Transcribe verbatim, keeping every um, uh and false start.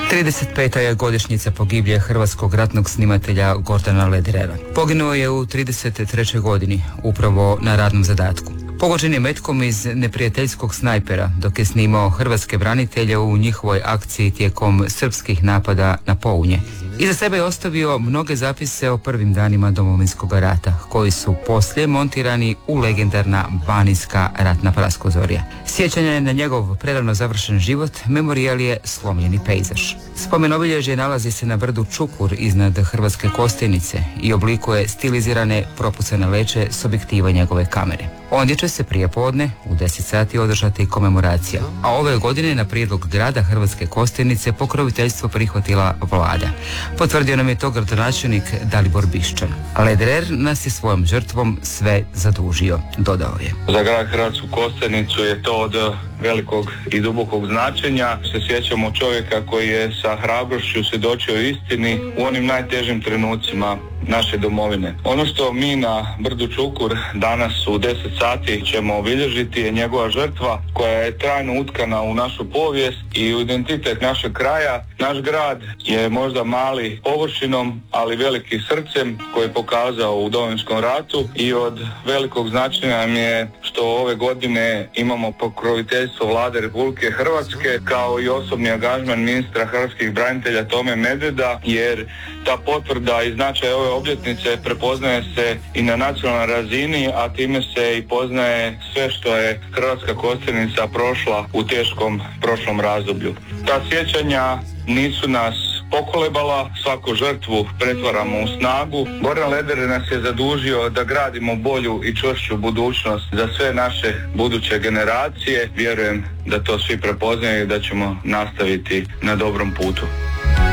trideset peta je godišnjica pogibije hrvatskog ratnog snimatelja Gordana Lederera. Poginuo je u trideset trećoj godini, upravo na radnom zadatku. Pogođen je metkom iz neprijateljskog snajpera dok je snimao hrvatske branitelje u njihovoj akciji tijekom srpskih napada na Pounje. Iza sebe je ostavio mnoge zapise o prvim danima Domovinskog rata, koji su poslije montirani u legendarna Banijska ratna praskozorja. Sjećanje na njegov prerano završen život, memorijal je slomljeni pejzaž. Spomen obilježje nalazi se na brdu Čukur iznad Hrvatske Kostajnice i oblikuje stilizirane propucane leće s objektiva njegove kamere. Ondje će se prije podne u deset sati održati komemoracija, a ove godine na prijedlog grada Hrvatske Kostajnice pokroviteljstvo prihvatila vlada. Potvrdio nam je to gradonačelnik Dalibor Bišćan. Lederer nas je svojom žrtvom sve zadužio, dodao je. Za grad Hrvatsku Kostajnicu je to od velikog i dubokog značenja. Se sjećamo čovjeka koji je sa hrabrošću svjedočio istini u onim najtežim trenucima naše domovine. Ono što mi na brdu Čukur danas u deset sati ćemo obilježiti je njegova žrtva koja je trajno utkana u našu povijest i u identitet našeg kraja. Naš grad je možda mali površinom, ali veliki srcem koji je pokazao u Domovinskom ratu i od velikog značenja nam je što ove godine imamo pokroviteljstvo Vlade Republike Hrvatske kao i osobni angažman ministra hrvatskih branitelja Tome Medveda, jer ta potvrda i značaj ove obljetnice prepoznaje se i na nacionalnoj razini, a time se i poznaje sve što je Hrvatska Kostajnica prošla u teškom prošlom razdoblju. Ta sjećanja nisu nas pokolebala, svaku žrtvu pretvaramo u snagu. Goran Lederer nas je zadužio da gradimo bolju i čvršću budućnost za sve naše buduće generacije. Vjerujem da to svi prepoznaju i da ćemo nastaviti na dobrom putu.